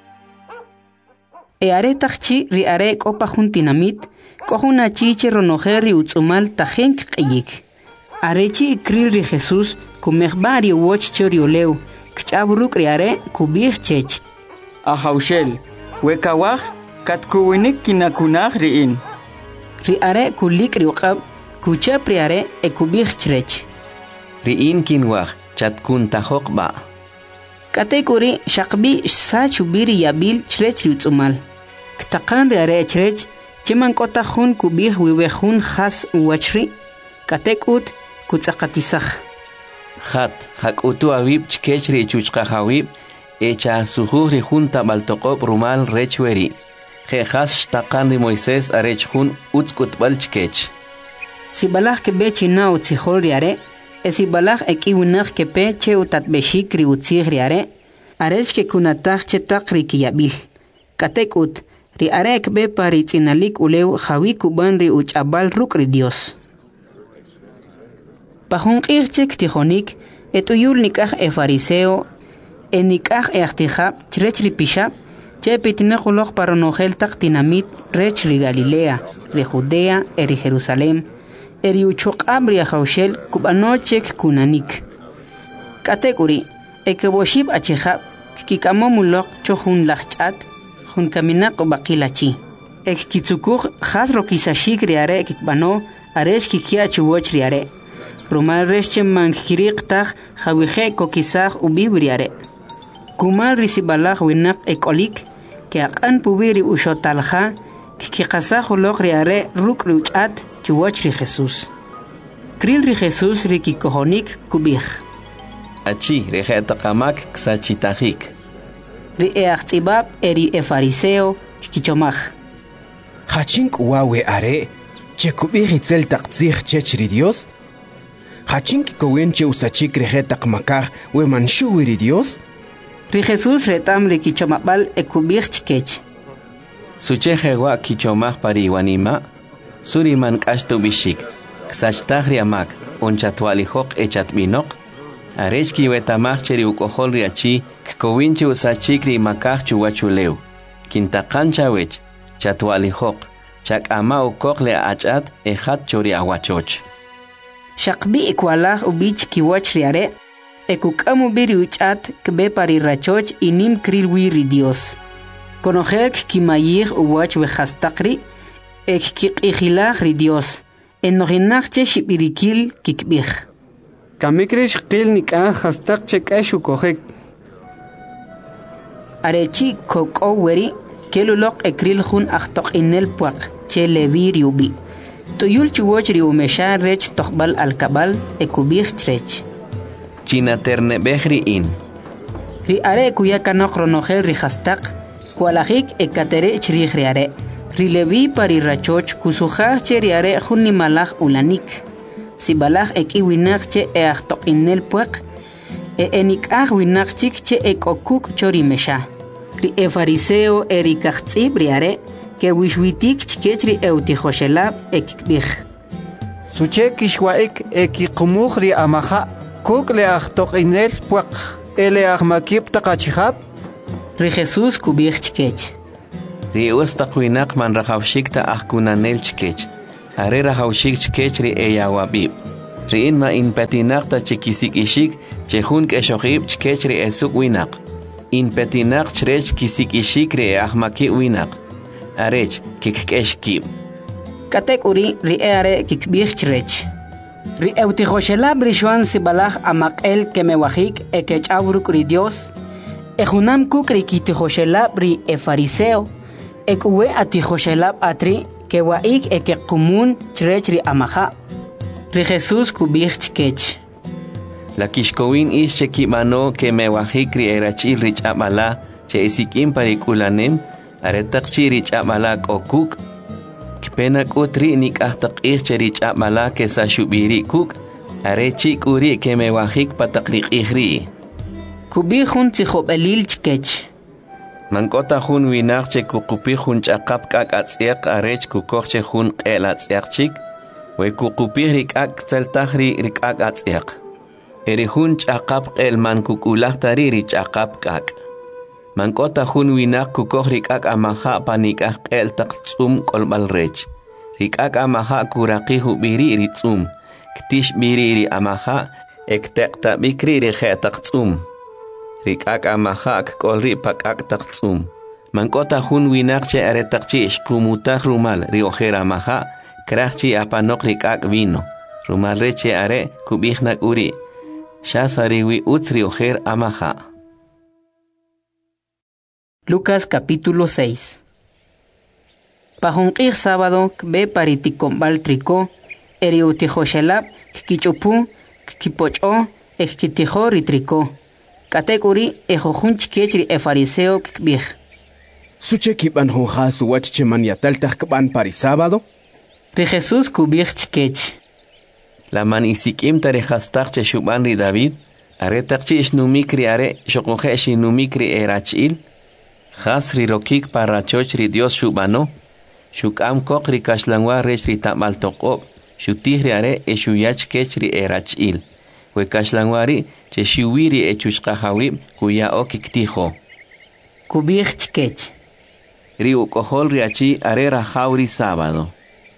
Eare takchi riare kopa juntinamit, kohuna chiche ronojer riutsumal tajenk kiyik. Arechi ikril ri Jesús kumehbari woch chorioleu, kchaburuk riare kubih chech. Ahaushel, wekawaj katkuwinik kinakunaj riin. Riare kulik riuqab kucha priare ekubih chrech. Riin kinwaj chatkun tahokba. Katekuri shaqbi sa chubiri yabil chrech riutsumal. Ktaqan riare chrech cheman kota hun kubih wiwehun khas uwachri. Katekut kutzaqatisaj. Khat hakutu awib chkech ri chuchqa hawib echa sujuh ri junta baltoqob rumal rechweri. Jejas shtaqan de Moisés arechjun utskutbal chkech. Sibalaj ke bechi na utzihol riare, esibalaj ekiwinaj ke peche utatbeshik ri utzih riare, arech ke kunataj chetak ri kiyabil. Katekut, ri arek be pari tzinalik uleu jawi kuban ri uchabal ruk ri Dios. Pajun qirchek tijonik, etuyul nikaj e fariseo, enikaj e achtijab chrech ri pishab, che pitinakulok para nogel tak tinamit rech ri Galilea, ri Judea, eri Jerusalem, eri uchokab ri Ahaushel kubanochek kunanik. Katekuri, ekeboshib achihab, kikamomulok chohun lachchat, hun kaminak bakilachi. Ek kitsukuj hasro kisashik riare kikbano, aresh kikia chuwoch riare. Rumal resche mankirik tak jawije kokisaj ubibriare. Kumal risibalaj winak ekolik, ke aqan pubiri ushotalja, kikasaj ulok riare ruk ruchat chuwoch ri Jesús. Kril ri Jesús ri kikohonik kubij. Achi rejetaqamak ksachitajik. Ri eachtzibab eri e fariseo kichomaj. Hachink uawe are, che kubij itzel taqtzij chech ri Dios? Hachink kowen che usachik rejetaqmakaj we manshuwi ri Dios? Ri Jesús retam ri kichomabal e kubij chkech. Suchejewa kichomaj pariwanima, suriman kashtu bishik, ksachtaj riamak, onchatwalijok echatminok, arechki wetamaj cheri ukohol riachi, kkowinchi usachik ri makaj chuwachuleu, kintaqanchawech, chatwalijok, chakama ukok le achat ejat chori awachoch. Shaqbi ikwalaj ubich kiwach riare, ekukamu biri uchat kbe pari rachoch inim krilwi ri Dios. Conocer kimayir uwach wejastakri, ek kikijilaj ri Dios. Enoginach shibirikil kikbij. Kamikrish qil nikah hastak chekashu kohek. Arechi koko weri, kelulok ekril jun achtok inel puak, che levi riubi. Tuyul chuwoch riumesha rech tokbal alkabal ekubij trech. Chinaterne behri in. Ri are kuyakanok ronogel ri hastak, kualajik ekatere chrij riare. Ri levi pari rachoch kusujaj che riare jun nimalaj ulanik. Sibalaj ekiwinaj che eachtok inel puak, enikaj winaj chik che ekokuk chorimesha. Ri e fariseo erikachtzib riare, que wishwitik chkechri eutijoshelab ekikbij. Suche kishwaik ekikumuj ri amaja, kuk le achtok inel puak, ele ahmakib takachihab. Ri Jesús kubij chkech. Ri ustaqwinak man rajawshikta ahkunanel chkech. are rahawshik chkech ri eyawabib. Riin ma in petinak ta chikisik ishik chehun keshokib chkech ri esuk winak. In petinak chrech kisik ishik ri ahmaki winak. Arech kikeshkib. Katek uri ri are kikbich chrech. Ri eutihoshelab rishwan sibalach amak'el kemewahik ekechawruk ri Dios. Ejunam kuk ri kitihoshelab ri fariseo. Ekuwe atihoshelab atri kewaik ekekumun chrech ri amaha. Ri Jesus kubich chkech. La kishkowin is chekimano kemewahik ri erachil rich amala che isikim parikulanem aretakchi rich amala kokuk. Kipena kutri nikahtak rich amala kesashubiri kuk arechi kuri kemewahik patakrik ihri. Kubihun tzichobelil chkech. Mankota hun winak che kukupihun chakap kak atsiak arech kukoch che hun el atsiak chik. We kukupih rikak tseltahri rikak atsiak. Eri hun chakap el man kukulak tariri chakap kak. Mankota hun winak kukoch rikak amaha panikak el taktsum kolbal rech. Rikak amaha kuraki hubiri ritsum. Ktish biri amaha ektekta bikri rikhe taktsum. Rikak amahak kolri pakak taktsum. Mankota hun winak che aretakchi ishkumutak rumal riojera maha krachchi apanok rikak vino. Rumal reche are kubihnak uri. Shasariwi utz riojer amaha. Lucas capítulo 6. Pajunqir sábado kbe pariticombal trico eriutihoshelab kichupu kipocho ekitijo ritrico. Kategori ejojun chkechri fariseo kbih. Suche kiban hoja suwach cheman yataltak kban pari sábado. Ri Jesus kubih chkech. La man isikim tarejastak che shuban ri David aretakchi ishnumikri are shokoje ishnumikri erachil. Hasri rokik parachoch ri Dios shubano. Shukam kokri kashlangwa rech ri tamal tokop. Shutihri are eshuyach kechri erachil. Wekashlangwari che shiwiri echushkahawib kuya okiktijo. Kubih chkech. Ri ukohol riachi are rajauri sábado.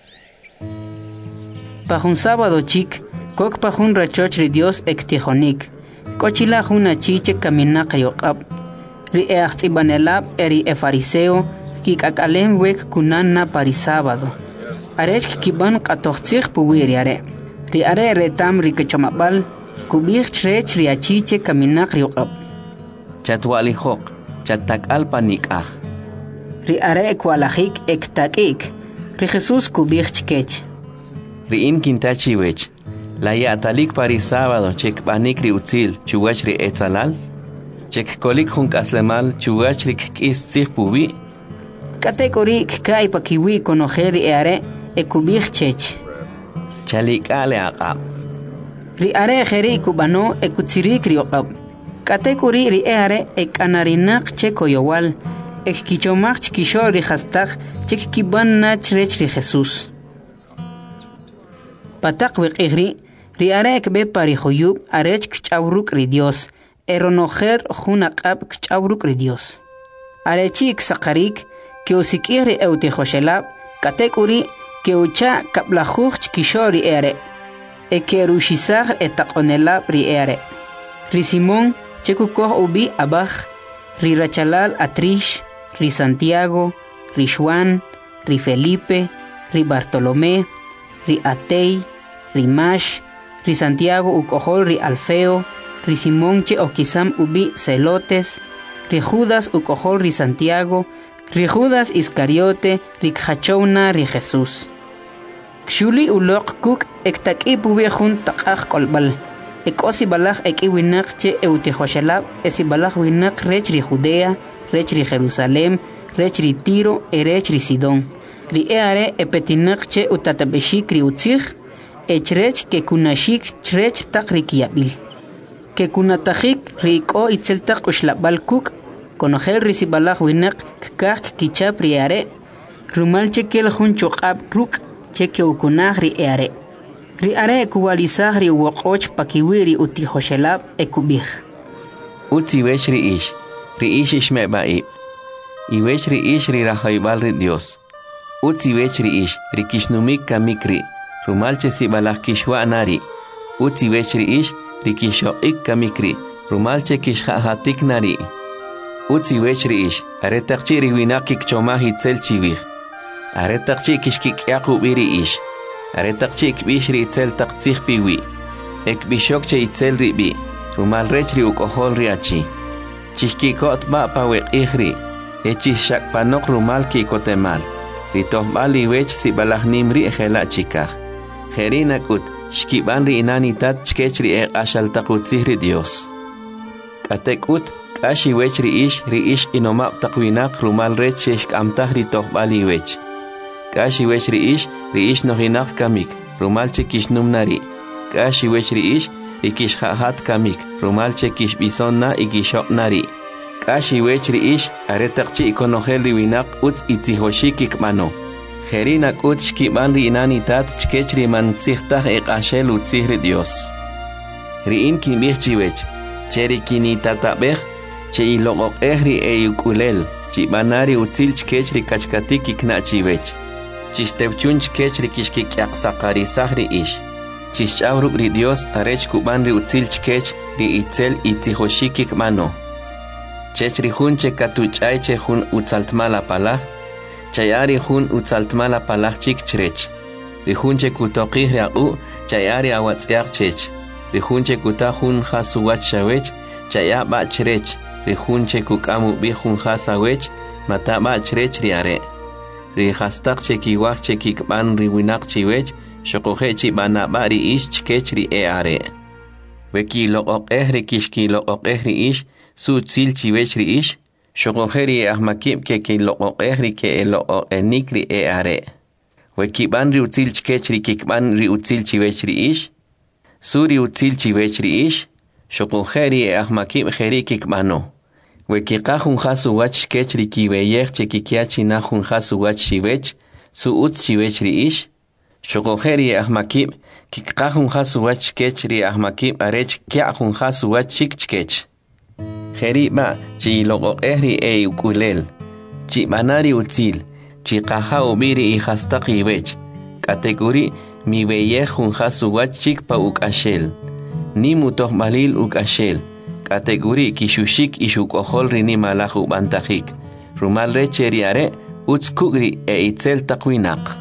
Pajun sábado chik, kok pajun rachoch ri Dios ektijonik. Kochila juna chiche kaminak yokab. Ri eachtibanelab eri fariseo kikakalem wek kunana pari sábado. Arech kiban katochtzich puwiri are. Ri are retam ri kechamabal. Kubih chrech riachiche kaminak riokab. Chatwali hok, chatak alpanikah. Ri are ekwalajik ektakik. Ri Jesus kubih chkech. Ri in kintachi wech. La yatalik pari sábado chek panik ri utzil chuwach ri etzalal. Chek kolik junk aslemal chuwach ri kis tzich pubi. Kategori kai pakiwi konojer ri are ekubih chech. Chalik ale aqab. Ri are jeri kubano ekutsirik riokab. Kategori ri are ekanarinak chekoyowal. Ekkichomach chkisho ri hastak chek kiban na chrech ri Jesus. Patak wekigri ri are ekbe pari joyub arech kchawruk ri Dios. Eronojer junaqab kchawruk ri Dios. Arechi iksakarik ke usikir ri eutihoshelab. Kategori ke ucha kaplajuch chkisho ri are. Ekerushisar etakonelab ri ere. Ri Simón chekukoh ubi abaj. Ri Rachalal atrish. Ri Santiago. Ri Juan. Ri Felipe. Ri Bartolomé. Ri Atei. Ri Mash. Ri Santiago ukohol ri Alfeo. Ri Simón che okisam ubi Celotes. Ri Judas ukohol ri Santiago. Ri Judas Iscariote. Ri Kachona ri Jesús. Shuli ulok kuk ektak ipuwehun takach kolbal. Ekosi balach winak che eutihoshelab esi balach winak rech ri Judea, rech ri Jerusalem, rech ri Tiro, rech ri Sidón. Ri eare epetinak che utatabeshik ri utzich, echrech ke kunashik chrech tak ri kiabil. Ke kunatachik ri ko itzeltak ushlabal kuk, konojer ri si balach winak kak kichap ri eare, rumal che kel hun chokab ruk, cheke ukunah ri eare. Ri are ekuwalizah ri wokoch pakiwiri utihoshelab ekubih. Utsi wech ri ish ishme baib. I wech ri ish ri rahaibal ri Dios. utzi wech riish rikishnumik kamikri rumalche sibalaj kishwa nari utzi wech riish rikishoik kamikri rumalche kishhahatik nari utzi wech riish aretaqchi riwinaqik chomaj itzel chivij aretaqchi kishkikyaqu biriish aretaqchi kbish ri itzel taqtzij piwi ekbishok che itzel ribi rumal rech ri ukohol riachi chishkikot ba paweqijri echishak panok rumal kikotemal ritohbal iwech sibalaj nimri ejela chikaj jerinakut shkiban ri inanitat chkech ri eqashaltaqutzij ri Dios katekut kashi wech ri ish inomab taqwinaq rumal rech shk'amtaj ritohbal iwech kashi wech ri ish nohinaq kamik rumal chekishnum nari kashi wech ri ish rikishjahat kamik rumal chekishbison na ikishok nari kashi wech ri ish aretaqchi ikonojel riwinaq utz itzihoshik ikmano jerinak ut shkiban ri inanitat chkech ri mantzijtaj eqashel utzij ri Dios riin kinbij chiwech cheri kinitatabej che iloqoqej ri eyukulel chibanari utzil chkech ri kachkatik ikna chiwech chistewchun chkech ri kishkikyaqsaqarisaj ri ish chisch'awruk ri Dios arech kuban ri utzil chkech ri itzel itzihoshik ikmano chech ri jun che katuch'ay che jun utzaltmala palaj chayari jun utzaltmala palaj chik chrech ri jun che kutoqij ri aqu chayari awatz'yaq chech ri jun che kuta jun jasuwach xawech chaya ba chrech ri jun che kuk'amu bi jun jasawech mata ba chrech ri are ri jastaq che kiwaj che kikb'an ri winaq chiwech xoqoje chi bana ba ri ish chkech ri are we kiloq'ej ri kishkiloq'ej ri ish su tzil chiwech ri ish xoqoje ri ahmakib ke kiloq'ej ri ke eloq'enik ri are we kib'an ri utzil chkech ri kikb'an ri utzil chiwech ri ish su ri utzil chiwech ri ish xoqoje ri ahmakib jeri kikb'ano we kiqaj jun jasuwach chkech ri kiweyej che kikyachinaj jun jasuwach chiwech su utz chiwech ri ish xoqoje ri ahmakib kikqaj jun jasuwach chkech ri ahmakib arech kya' jun jasuwach chik chkech jeri ba chi loq'ej ri eyukulel chi banari utzil chi qaja ubiri i jastaq iwech kategori mi weyej jun jasuwach chik pa uk'axel ni mutojbalil uk'axel kategori kishushik ishuk'ojol ri nimalaj ub'antajik rumal reche ri are utz kuk'ri itzel taqwinaq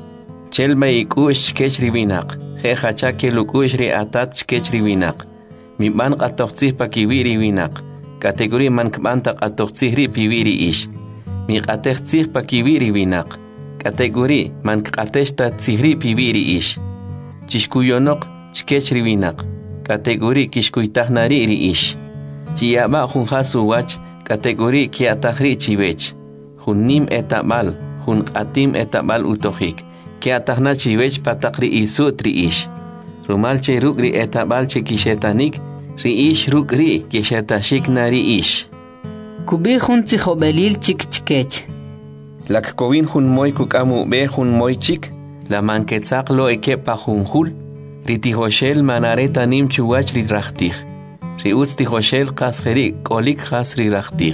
chelma ik'u'x chkech ri winaq jejacha keluk'u'x ri atat chkech ri winaq mib'an q'atojtzij pa kiwi ri winaq kategori man kb'an ta q'atojtzij ri piwi ri ish miq'atej tzij pa kiwi ri winaq kategori man kq'atex ta tzij ri piwi ri ish chixkuyonoq chkech ri winaq kategori kixkuytaj nari ri ish chiyaba jun jasuwach kategori kiataj ri chiwech jun nim etab'al jun q'atim etab'al utojik kiatajna chiwech pataq ri isut ri ish rumal che ruk' ri etab'al che kixetanik ri ish ruk' ri kixetashik na ri ish kubi jun tzijob'elil chik chkech lakkowin jun moy kuk'amu be jun moy chik la manketzaq lo eke pa jun jul ri tijoxel manareta nim chuwach ri rajtij ri utz tijoxel qas jeri k'olik jas ri rajtij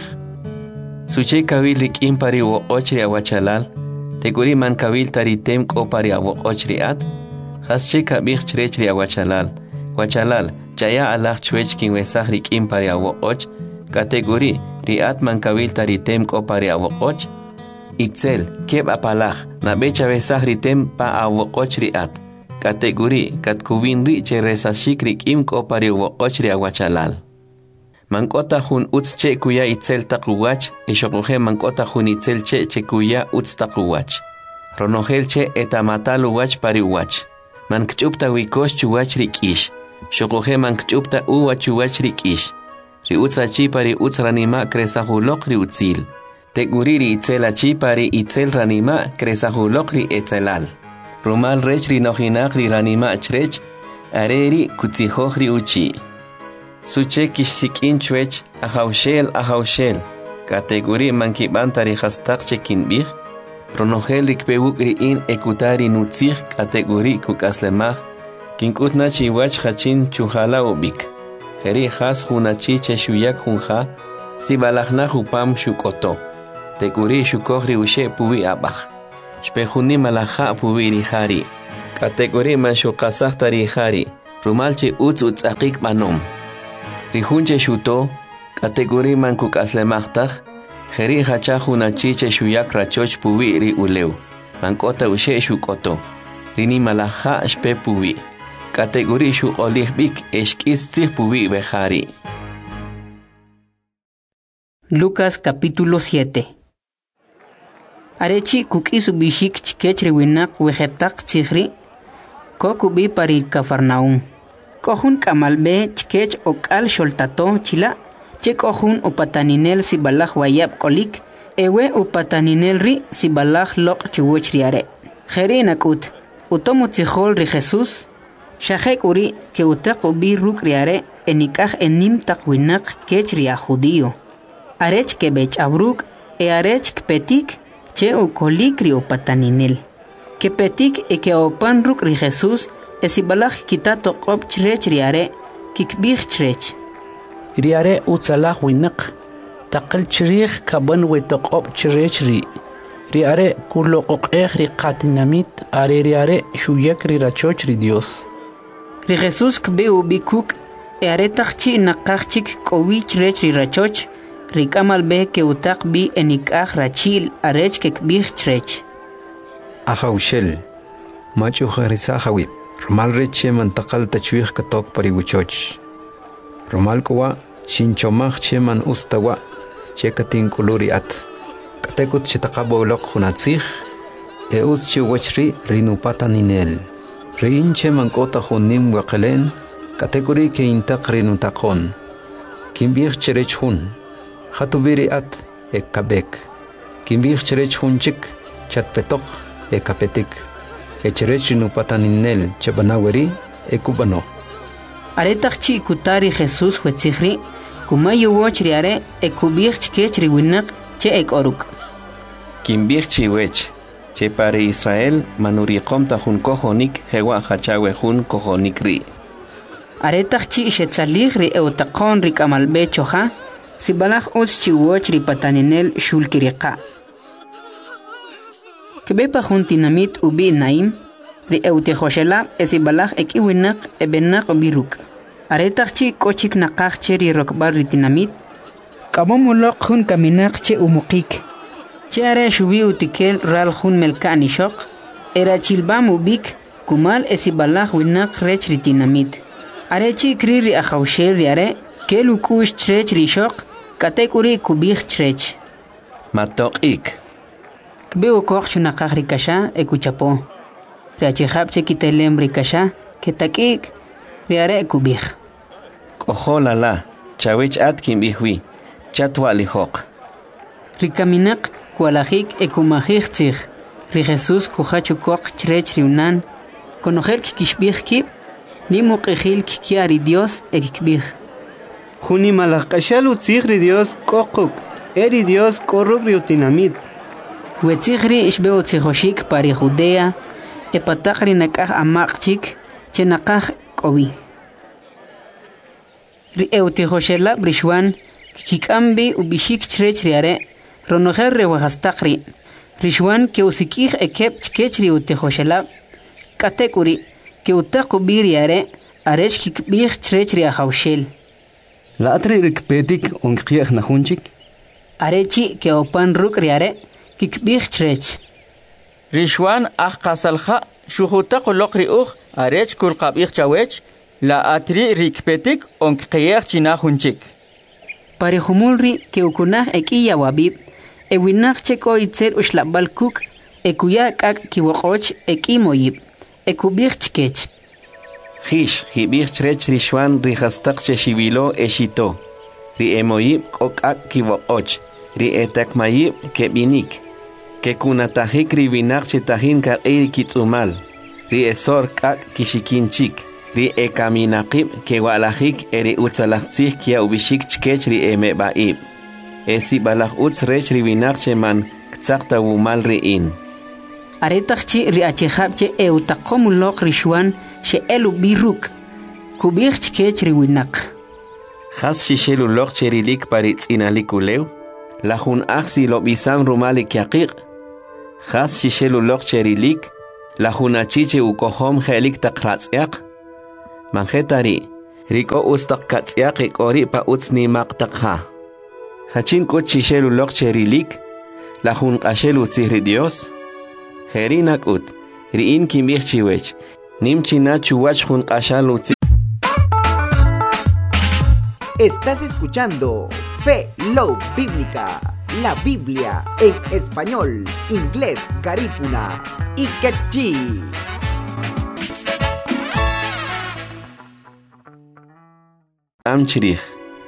suche kawil ri k'im pa ri woq'och ri awachalal teguri man kawil taritem k'o pa ri awoq'och ri at jas che kab'ij chrech ri awachalal wachalal chaya alaj chwech kinwesaj ri k'im pa ri awoq'och kategori ri at man kawil taritem k'o pa ri awoq'och itzel keb apalaj nabecha besaj ri tem pa awoq'och ri at kategori katkubin ri che resashik ri k'im k'o pa ri woq'och ri awachalal mank'ota jun utz che kuya itzel taquwach xoqoje mank'ota jun itzel che kuya utz taquwach ronojel che etamatal uwach pari uwach mankch'upta wikox chuwach ri k'ish xoqoje mankch'upta uwach chuwach ri k'ish ri utz achi pari utz ranima kresajuloq ri utzil teguri ri itzel achi pari itzel ranima kresajuloq ri etzelal rumal rech ri nojinaq ri ranima chrech areri kutzijoj ri uchi suche kixsik'in chwech ajawxel kategori mankib'an ri jastaq che kinb'ij ronojel ri kpewuk' ri in ekutari nutzij kategori kuk'aslemaj kink'utna chiwach jachin chujala ub'ik jeri jas jun achi che xuyak junja sibalajna jupam xuk'oto teguri xukoj ri uxe' puwi ab'aj Shpejuni malaja pubiri hari. Kategori man shukasaqtari hari. Rumalche utz akik manom. Rihunche shuto. Kategori man kukaslemaqtaq. Jeri hachahuna chiche shuyak rachoch pubiri uleu. Mankota ushe shukoto. Rini malaja shpe pubi. Kategori shuk olihbik eshkis tzih pubi behari. Lucas capítulo 7. Arechi kukis bishik chikech riwinak wejetak tzihri. Kokubi parir Cafarnaum. Kohun kamalbe chikech okal sholtato chila. Chekohun upataninel sibalaj wayab kolik. Ewe upataninel ri sibalaj lok chiwoch riare. Jeri nakut. Utomu tzihol ri Jesus. Shahek uri ke utak ubi ruk riare enikaj enim takwinak kech ria judío. Arech que bech abruk e arech que petik che u kolikri o pataninel. Que petik e que opan ruk ri Jesus e si balaj kitato qop chrech riare kikbih chrech. Riare utzalaj winak taqal chrich kaban wetoqop chrech ri. Riare kuloqoq ri qatinamit are riare shuyak ri rachoch ri Dios. Ri Jesus kbe u bikuk e are tachchi naqachik kowi chrech ri rachoch. Rikamal be que utak bi enikaj rachil arech que kbih chrech. Ahaushel. Machu harisa hawib. Romal reche mantakal tachwih katok pariwuchoch. Romal kuwa shinchomach che man ustawa che katin kuluri at. Katekut chitakabo lok hunatzich. E us che wachri rinupata ninel. Rein che man kota hunim wakelen. Katekuri ke intak rinutakon. Kimbih cherech hun. Hatubiri at ekabek. Kimbih cherech hunchik chatpetok ekapetik. Echerech nupataninel chabanaweri ekubano. Aretakchi kutari Jesus huetzihri kumayu woch riare ekubih chkech riwinak che ekoruk. Kimbih chiwech che pare Israel manuriqomta hun kojonik hewa hachawe hun kojonik ri. Aretakchi shetzalih ri eutaqon ri kamalbe choja. Si balaj os chiwoch ri pataninel shulkiriqa. Kebepa juntinamit ubi naim, ri eutejoshela esi balaj ekiwinak ebenak biruk. Aretakchi kochik naqachche ri rokbar ritinamit. Kabomulok hun kaminak che umukik. Che are shubi utikel ral hun melkani shok. Era chilbam ubik kumal esi balaj winak rech ritinamit. Arechi kri ri ahaushel ri are. Kelu kush chrech rishok, katekuri kubih chrech. Matok ik. Kbeu koch chunakaj rikasha ekuchapo. Riachihab chekitelem rikasha, ketakik, riare ekubih. Koho lala, chawech atkin bihwi, chatwa lihok. Rikaminak kualajik ekumajik tzig. Ri Jesus kuhachu koch chrech riunan, konojer kikishbih kip, limu qijil kikiari Dios ekikbih. Juni malakashal utzigri Dios kokuk. Eri Dios koruk riutinamit. Wetzigri ishbe utzijoshik pari Judea. Epatakri nakaj amakchik. Chenakaj kobi. Ri eutijoshela brishwan. Kikambi ubishik chrech riare. Ronojer rewajastakri. Rishwan ke usikij ekep chkech riutijoshela. Katekuri. Ke utakubi riare. Arech kikbih chrech riahaushel. La atre rikpetik onqiach na hunchik. Arechi ke opan ruk riare kikbih chrech. Rishwan qasalha shuhutak lokri ukh arech kul qabih chawech la atri rikpetik onqiach china hunchik. Parihumulri ke ukunah ekiya wabib ewinach cheko itzer ushlabal kuk ekuya kak kiwoqoch ekimoyib ekubih chkech. Hish, hibich chrech rishwan rihastak cheshibilo eshito. Ri emoyib kokak kiwoqoch. Ri etakmayib kebinik. Ke kunatajik ribinak chetahin kar eiri kitzumal. Ri esor kak kishikinchik. Ri ekaminakib ke walajik eri utzalachtzih kia ubishik chkech ri emebaib. Esi balaj utz rech ribinak cheman ktzakta wumal riin. Aretakchi ri achihapche eutaqomulok rishwan she elu biruk. Kubih chkech riwinak. Has shishelu lok cherilik paritz inalikulew. La jun aksi lo bisan rumalik yakik. Has shishelu lok cherilik, la hunachiche ukohom helik takratsiak. Manjetari, riko ustak katsiak ikori pa utsni maktakha. Hachin kot shishelu lok cherilik, la hun ashelu tsihri Dios. Herinak ut, riin kimich chiwech, nim china chuwach hun ashalu. Estás escuchando Fe Love Bíblica, la Biblia en español, inglés, garífuna y quechí. Amchirich.